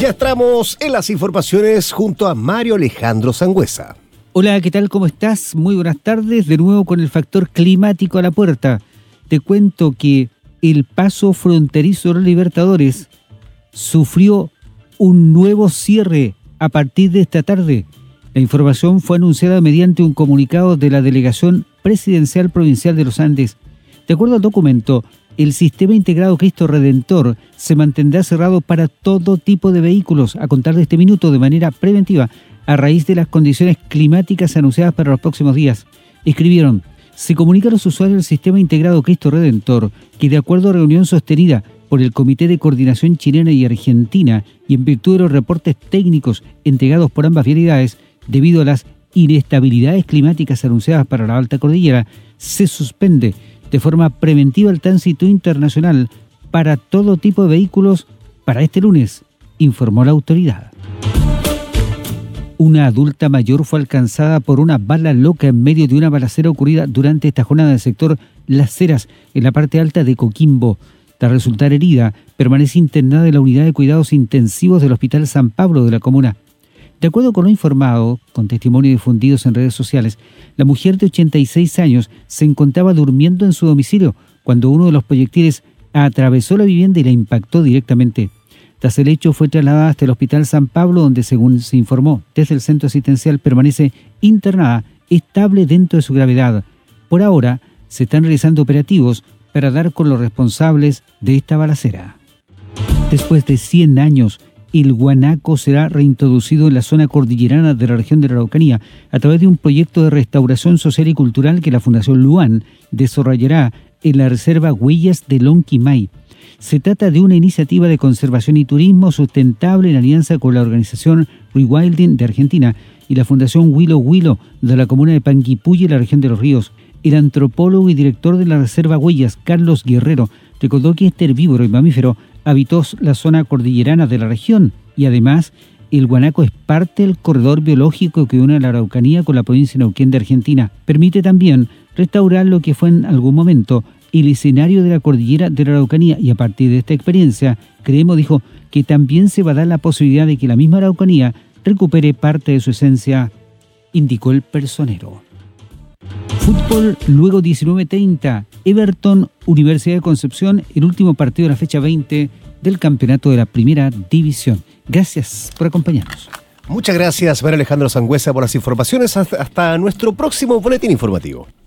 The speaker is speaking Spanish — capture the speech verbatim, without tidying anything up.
Ya estamos en las informaciones junto a Mario Alejandro Sangüesa. Hola, ¿qué tal? ¿Cómo estás? Muy buenas tardes. De nuevo con el factor climático a la puerta. Te cuento que el paso fronterizo de los Libertadores sufrió un nuevo cierre a partir de esta tarde. La información fue anunciada mediante un comunicado de la Delegación Presidencial Provincial de los Andes. De acuerdo al documento, el sistema integrado Cristo Redentor se mantendrá cerrado para todo tipo de vehículos a contar de este minuto de manera preventiva a raíz de las condiciones climáticas anunciadas para los próximos días. Escribieron: se comunica a los usuarios del sistema integrado Cristo Redentor que, de acuerdo a reunión sostenida por el Comité de Coordinación Chilena y Argentina y en virtud de los reportes técnicos entregados por ambas vialidades, debido a las inestabilidades climáticas anunciadas para la Alta Cordillera, se suspende de forma preventiva el tránsito internacional para todo tipo de vehículos para este lunes, informó la autoridad. Una adulta mayor fue alcanzada por una bala loca en medio de una balacera ocurrida durante esta jornada del sector Las Heras, en la parte alta de Coquimbo. Tras resultar herida, permanece internada en la unidad de cuidados intensivos del Hospital San Pablo de la comuna. De acuerdo con lo informado, con testimonios difundidos en redes sociales, la mujer de ochenta y seis años se encontraba durmiendo en su domicilio cuando uno de los proyectiles atravesó la vivienda y la impactó directamente. Tras el hecho, fue trasladada hasta el Hospital San Pablo, donde, según se informó desde el centro asistencial, permanece internada, estable dentro de su gravedad. Por ahora, se están realizando operativos para dar con los responsables de esta balacera. Después de cien años, el guanaco será reintroducido en la zona cordillerana de la región de la Araucanía a través de un proyecto de restauración social y cultural que la Fundación Luan desarrollará en la reserva Huellas de Lonquimay. Se trata de una iniciativa de conservación y turismo sustentable en alianza con la organización Rewilding de Argentina y la Fundación Huilo Huilo de la comuna de Panguipulli, en la región de Los Ríos. El antropólogo y director de la reserva Huellas, Carlos Guerrero, recordó que este herbívoro y mamífero habitó la zona cordillerana de la región y además el guanaco es parte del corredor biológico que une a la Araucanía con la provincia de Neuquén de Argentina. Permite también restaurar lo que fue en algún momento el escenario de la cordillera de la Araucanía y a partir de esta experiencia creemos, dijo, que también se va a dar la posibilidad de que la misma Araucanía recupere parte de su esencia, indicó el personero. Fútbol, luego diecinueve treinta, Everton, Universidad de Concepción, el último partido de la fecha veinte del campeonato de la Primera División. Gracias por acompañarnos. Muchas gracias, Mario Alejandro Sangüesa, por las informaciones. Hasta, hasta nuestro próximo boletín informativo.